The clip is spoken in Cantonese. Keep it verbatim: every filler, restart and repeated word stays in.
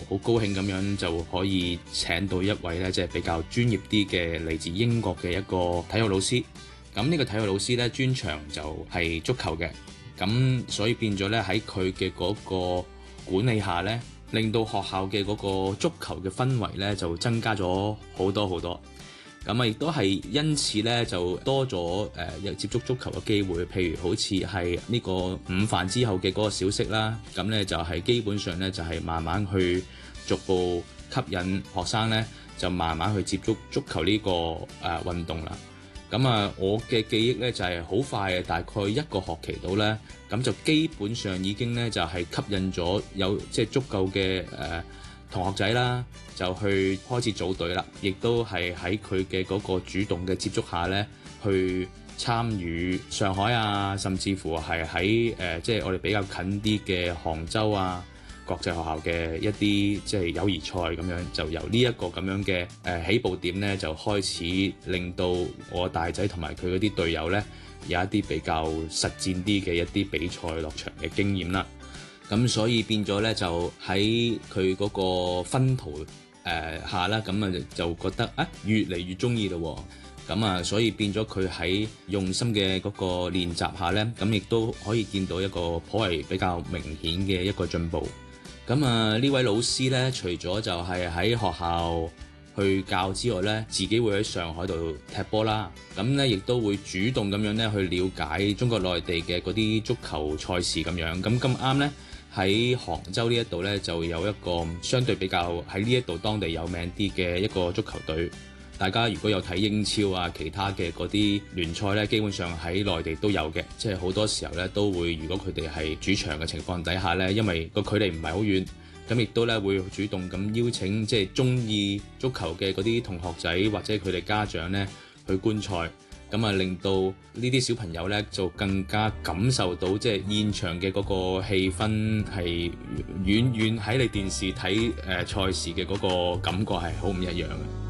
好高興咁樣就可以請到一位咧，即係比較專業啲嘅嚟自英國嘅一個體育老師。咁呢個體育老師咧，專長就係足球嘅，咁所以變咗咧喺佢嘅嗰個管理下咧，令到學校嘅嗰個足球嘅氛圍咧就增加咗好多好多。咁啊，亦都係因此咧，就多咗誒、呃、接觸足球嘅機會。譬如好似係呢個午飯之後嘅嗰個小息啦，咁咧就係、是、基本上咧就係、是、慢慢去逐步吸引學生咧，就慢慢去接觸足球呢、這個誒、呃、運動啦。咁啊，我嘅記憶咧就係、是、好快嘅，大概一個學期到咧，咁就基本上已經咧就係、是、吸引咗有即係足夠嘅誒。呃同學仔啦，就去開始組隊啦，亦都係喺佢嘅嗰個主動嘅接觸下咧，去參與上海啊，甚至乎係喺誒即係我哋比較近啲嘅杭州啊國際學校嘅一啲即係友誼賽咁樣，就由呢一個咁樣嘅誒、呃、起步點咧，就開始令到我大仔同埋佢嗰啲隊友咧有一啲比較實戰啲嘅一啲比賽落場嘅經驗啦。咁所以變咗咧，就喺佢嗰個薰陶誒下啦，咁啊就覺得啊越嚟越中意咯。咁啊，所以變咗佢喺用心嘅嗰個練習下咧，咁亦都可以見到一個頗為比較明顯嘅一個進步。咁啊，呢位老師咧，除咗就係喺學校去教之外咧，自己會喺上海度踢波啦。咁咧，亦都會主動咁樣咧去了解中國內地嘅嗰啲足球賽事咁樣。咁咁啱咧。喺杭州呢一度呢，就有一個相對比較喺呢一度當地有名啲嘅一個足球隊。大家如果有睇英超啊，其他嘅嗰啲聯賽呢，基本上喺內地都有嘅。即係好多時候呢，都會如果佢哋係主場嘅情況底下呢，因為個距離唔係好遠，咁亦都呢會主動咁邀請即係中意足球嘅嗰啲同學仔或者佢哋家長呢去觀賽。咁啊，令到呢啲小朋友咧，就更加感受到即係現場嘅嗰個氣氛係遠遠喺你電視睇誒賽事嘅嗰個感覺係好唔一樣嘅。